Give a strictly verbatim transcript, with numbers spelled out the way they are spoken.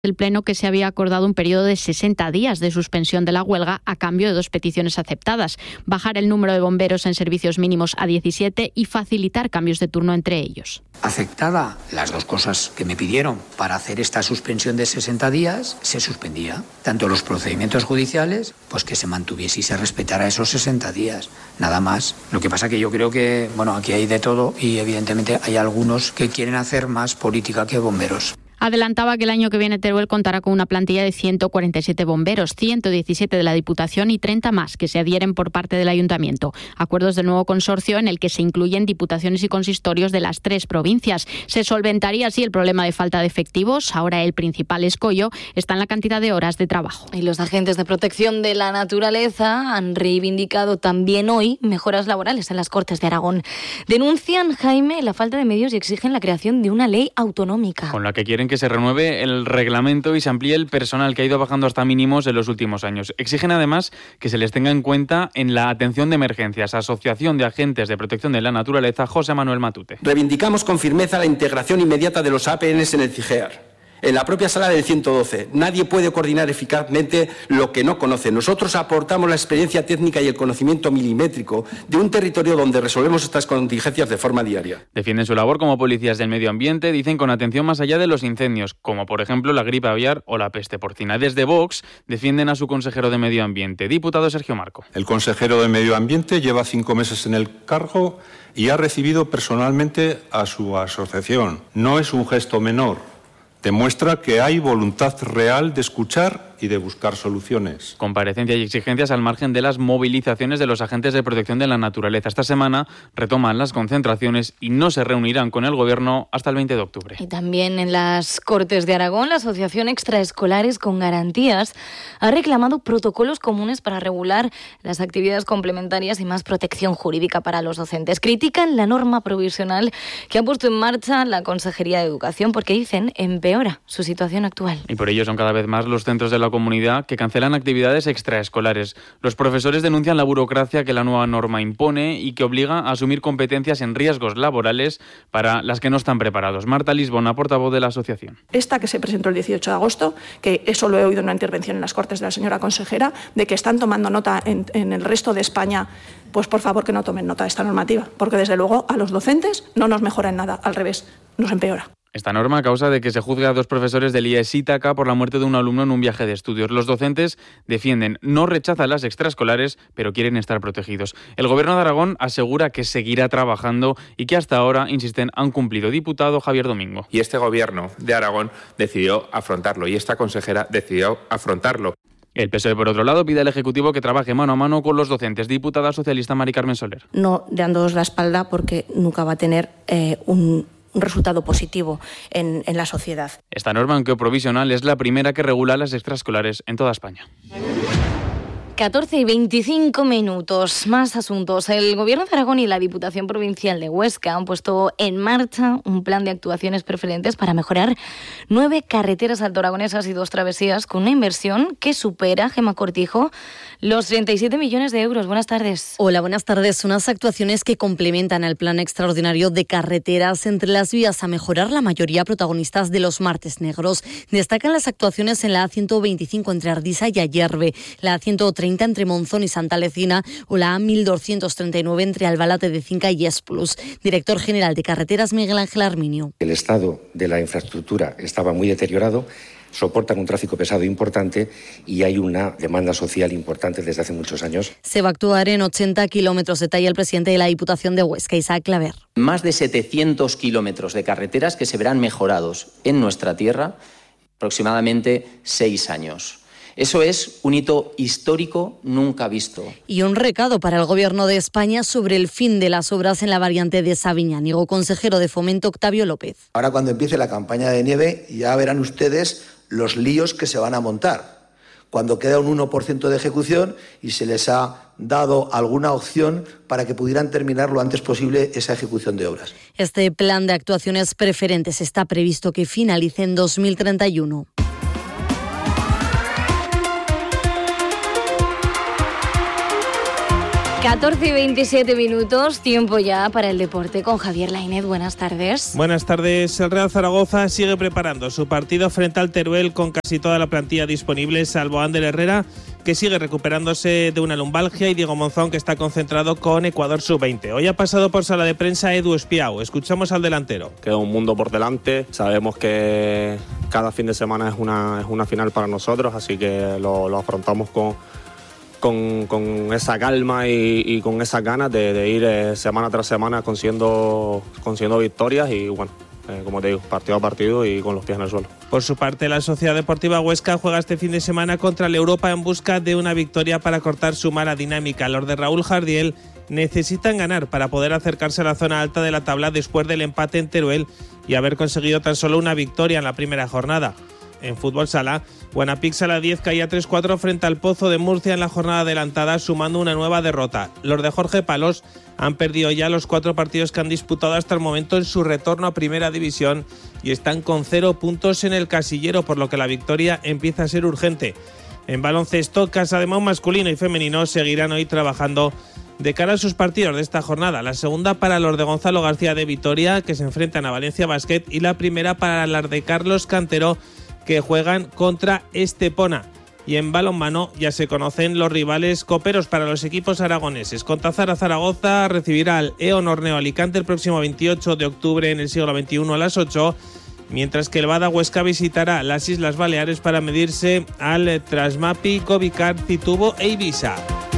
del Pleno que se había acordado un periodo de sesenta días de suspensión de la huelga a cambio de dos peticiones aceptadas: bajar el número de bomberos en servicios mínimos a diecisiete y facilitar cambios de turno entre ellos. Aceptada las dos cosas que me pidieron para hacer esta suspensión de sesenta días, se suspendía tanto los procedimientos judiciales, pues que se mantuviese y se respetara esos sesenta días, nada más. Lo que pasa que yo creo que, bueno, aquí hay de todo y evidentemente hay algunos que quieren hacer más política que bomberos. Adelantaba que el año que viene Teruel contará con una plantilla de ciento cuarenta y siete bomberos, ciento diecisiete de la Diputación y treinta más que se adhieren por parte del Ayuntamiento. Acuerdos del nuevo consorcio en el que se incluyen diputaciones y consistorios de las tres provincias. Se solventaría así el problema de falta de efectivos. Ahora el principal escollo está en la cantidad de horas de trabajo. Y los agentes de protección de la naturaleza han reivindicado también hoy mejoras laborales en las Cortes de Aragón. Denuncian, Jaime, la falta de medios y exigen la creación de una ley autonómica. Con la que quieren que se renueve el reglamento y se amplíe el personal que ha ido bajando hasta mínimos en los últimos años. Exigen además que se les tenga en cuenta en la atención de emergencias. Asociación de Agentes de Protección de la Naturaleza, José Manuel Matute. Reivindicamos con firmeza la integración inmediata de los A P Ns en el CIGEAR. En la propia sala del ciento doce, nadie puede coordinar eficazmente lo que no conoce. Nosotros aportamos la experiencia técnica y el conocimiento milimétrico de un territorio donde resolvemos estas contingencias de forma diaria. Defienden su labor como policías del medio ambiente, dicen con atención más allá de los incendios, como por ejemplo la gripe aviar o la peste porcina. Desde Vox defienden a su consejero de Medio Ambiente, diputado Sergio Marco. El consejero de Medio Ambiente lleva cinco meses en el cargo y ha recibido personalmente a su asociación. No es un gesto menor. Demuestra que hay voluntad real de escuchar y de buscar soluciones. Comparecencia y exigencias al margen de las movilizaciones de los agentes de protección de la naturaleza. Esta semana retoman las concentraciones y no se reunirán con el Gobierno hasta el veinte de octubre. Y también en las Cortes de Aragón, la Asociación Extraescolares con Garantías ha reclamado protocolos comunes para regular las actividades complementarias y más protección jurídica para los docentes. Critican la norma provisional que ha puesto en marcha la Consejería de Educación porque dicen empeora su situación actual. Y por ello son cada vez más los centros de la comunidad que cancelan actividades extraescolares. Los profesores denuncian la burocracia que la nueva norma impone y que obliga a asumir competencias en riesgos laborales para las que no están preparados. Marta Lisbona, portavoz de la asociación. Esta que se presentó el dieciocho de agosto, que eso lo he oído en una intervención en las Cortes de la señora consejera, de que están tomando nota en, en el resto de España, pues por favor que no tomen nota de esta normativa, porque desde luego a los docentes no nos mejora en nada, al revés, nos empeora. Esta norma a causa de que se juzgue a dos profesores del I E S Ítaca por la muerte de un alumno en un viaje de estudios. Los docentes defienden, no rechazan las extraescolares, pero quieren estar protegidos. El Gobierno de Aragón asegura que seguirá trabajando y que hasta ahora, insisten, han cumplido. Diputado Javier Domingo. Y este Gobierno de Aragón decidió afrontarlo y esta consejera decidió afrontarlo. El P S O E, por otro lado, pide al Ejecutivo que trabaje mano a mano con los docentes. Diputada socialista Mari Carmen Soler. No dándoos la espalda porque nunca va a tener eh, un... un resultado positivo en, en la sociedad. Esta norma, aunque provisional, es la primera que regula las extraescolares en toda España. catorce y veinticinco minutos. Más asuntos. El Gobierno de Aragón y la Diputación Provincial de Huesca han puesto en marcha un plan de actuaciones preferentes para mejorar nueve carreteras altoaragonesas y dos travesías con una inversión que supera, Gemma Cortijo, los treinta y siete millones de euros. Buenas tardes. Hola, buenas tardes. Unas actuaciones que complementan al plan extraordinario de carreteras. Entre las vías a mejorar, la mayoría protagonistas de los martes negros. Destacan las actuaciones en la A ciento veinticinco entre Ardisa y Ayerbe, la A ciento treinta entre Monzón y Santa Lecina o la A mil doscientos treinta y nueve entre Albalate de Cinca y Esplus. Director general de Carreteras, Miguel Ángel Arminio. El estado de la infraestructura estaba muy deteriorado, soportan un tráfico pesado importante y hay una demanda social importante desde hace muchos años. Se va a actuar en ochenta kilómetros, detalla el presidente de la Diputación de Huesca, Isaac Claver. Más de setecientos kilómetros de carreteras que se verán mejorados en nuestra tierra aproximadamente seis años. Eso es un hito histórico nunca visto. Y un recado para el Gobierno de España sobre el fin de las obras en la variante de Sabiñánigo. Consejero de Fomento, Octavio López. Ahora, cuando empiece la campaña de nieve, ya verán ustedes los líos que se van a montar. Cuando queda un uno por ciento de ejecución y se les ha dado alguna opción para que pudieran terminar lo antes posible esa ejecución de obras. Este plan de actuaciones preferentes está previsto que finalice en dos mil treinta y uno. catorce y veintisiete minutos, tiempo ya para el deporte con Javier Lainez. Buenas tardes. Buenas tardes. El Real Zaragoza sigue preparando su partido frente al Teruel con casi toda la plantilla disponible, salvo Ander Herrera, que sigue recuperándose de una lumbalgia, y Diego Monzón, que está concentrado con Ecuador sub veinte. Hoy ha pasado por sala de prensa Edu Espiau. Escuchamos al delantero. Queda un mundo por delante. Sabemos que cada fin de semana es una, es una final para nosotros, así que lo, lo afrontamos con... Con, con esa calma y, y con esas ganas de, de ir eh, semana tras semana consiguiendo, consiguiendo victorias y bueno, eh, como te digo, partido a partido y con los pies en el suelo. Por su parte, la Sociedad Deportiva Huesca juega este fin de semana contra el Europa en busca de una victoria para cortar su mala dinámica. Los de Raúl Jardiel necesitan ganar para poder acercarse a la zona alta de la tabla después del empate en Teruel y haber conseguido tan solo una victoria en la primera jornada. En fútbol sala, Guanapix Sala diez caía tres cuatro frente al Pozo de Murcia en la jornada adelantada, sumando una nueva derrota. Los de Jorge Palos han perdido ya los cuatro partidos que han disputado hasta el momento en su retorno a Primera División y están con cero puntos en el casillero, por lo que la victoria empieza a ser urgente. En baloncesto, Casademón masculino y femenino seguirán hoy trabajando de cara a sus partidos de esta jornada. La segunda para los de Gonzalo García de Vitoria, que se enfrentan a Valencia Basket, y la primera para las de Carlos Cantero, que juegan contra Estepona. Y en balonmano ya se conocen los rivales coperos para los equipos aragoneses. Contazara Zaragoza recibirá al Eon Orneo Alicante el próximo veintiocho de octubre en el siglo veintiuno a las ocho, mientras que el Bada Huesca visitará las Islas Baleares para medirse al Trasmapi, Covicar, Citubo e Ibiza.